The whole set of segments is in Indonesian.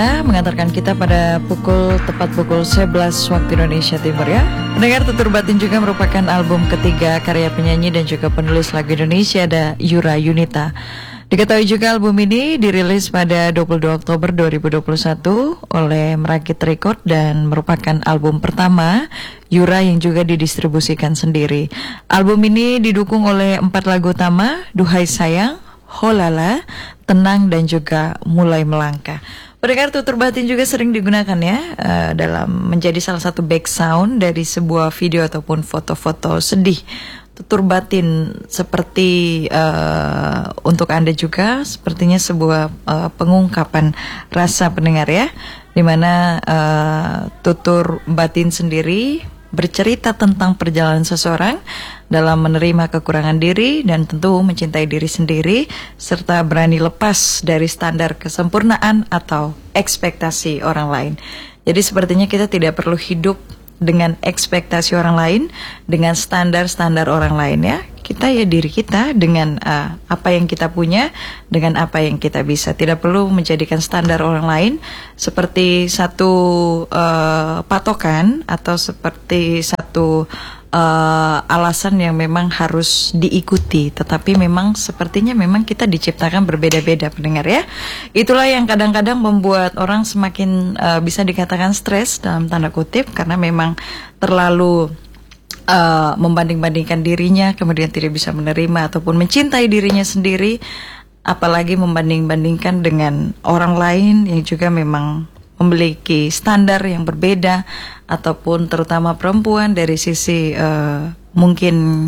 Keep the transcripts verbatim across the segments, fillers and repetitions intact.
mengantarkan kita pada pukul tepat pukul sebelas waktu Indonesia Timur ya. Pendengar, Tutur Batin juga merupakan album ketiga karya penyanyi dan juga penulis lagu Indonesia ada Yura Yunita. Diketahui juga album ini dirilis pada dua puluh dua Oktober dua ribu dua puluh satu oleh Merakit Record dan merupakan album pertama Yura yang juga didistribusikan sendiri. Album ini didukung oleh empat lagu utama, Duhai Sayang, Holala, Tenang, dan juga Mulai Melangkah. Pendengar, Tutur Batin juga sering digunakan ya uh, dalam menjadi salah satu back sound dari sebuah video ataupun foto-foto sedih. Tutur Batin seperti uh, untuk Anda juga sepertinya sebuah uh, pengungkapan rasa pendengar ya, dimana uh, Tutur Batin sendiri bercerita tentang perjalanan seseorang dalam menerima kekurangan diri dan tentu mencintai diri sendiri serta berani lepas dari standar kesempurnaan atau ekspektasi orang lain. Jadi sepertinya kita tidak perlu hidup dengan ekspektasi orang lain, dengan standar-standar orang lain ya. Kita ya diri kita dengan uh, apa yang kita punya, dengan apa yang kita bisa. Tidak perlu menjadikan standar orang lain seperti satu uh, patokan atau seperti satu uh, alasan yang memang harus diikuti. Tetapi memang sepertinya memang kita diciptakan berbeda-beda, pendengar ya. Itulah yang kadang-kadang membuat orang semakin uh, bisa dikatakan stres dalam tanda kutip, karena memang terlalu Uh, membanding-bandingkan dirinya, kemudian tidak bisa menerima ataupun mencintai dirinya sendiri, apalagi membanding-bandingkan dengan orang lain yang juga memang memiliki standar yang berbeda, ataupun terutama perempuan dari sisi uh, mungkin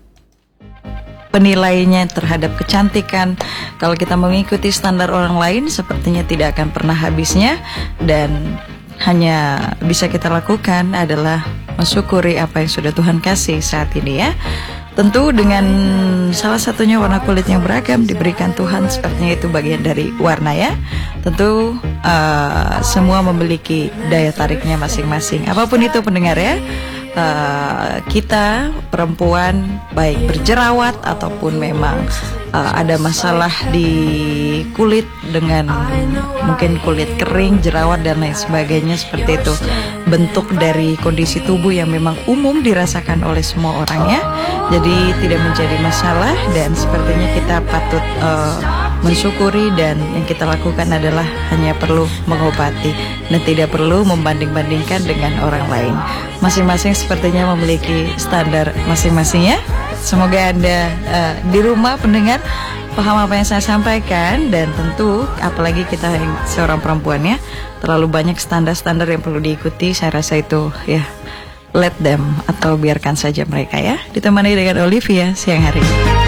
penilaiannya terhadap kecantikan. Kalau kita mengikuti standar orang lain, sepertinya tidak akan pernah habisnya, dan hanya bisa kita lakukan adalah mensyukuri apa yang sudah Tuhan kasih saat ini ya. Tentu dengan salah satunya warna kulit yang beragam diberikan Tuhan, sepertinya itu bagian dari warna ya. Tentu uh, semua memiliki daya tariknya masing-masing. Apapun itu pendengar ya, uh, kita perempuan baik berjerawat ataupun memang uh, ada masalah di kulit dengan mungkin kulit kering, jerawat dan lain sebagainya, seperti itu bentuk dari kondisi tubuh yang memang umum dirasakan oleh semua orang ya. Jadi tidak menjadi masalah, dan sepertinya kita patut uh, mensyukuri, dan yang kita lakukan adalah hanya perlu mengobati dan tidak perlu membanding-bandingkan dengan orang lain. Masing-masing sepertinya memiliki standar masing-masing ya. Semoga Anda uh, di rumah pendengar paham apa yang saya sampaikan, dan tentu apalagi kita yang seorang perempuan ya, terlalu banyak standar-standar yang perlu diikuti. Saya rasa itu ya, let them atau biarkan saja mereka ya. Ditemani dengan Olivia siang hari.